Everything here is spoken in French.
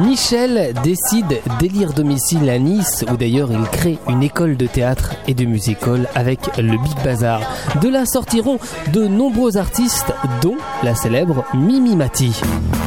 Michel décide d'élire domicile à Nice, où d'ailleurs il crée une école de théâtre et de music-hall avec le Big Bazar. De là sortiront de nombreux artistes, dont la célèbre Mimi Mati.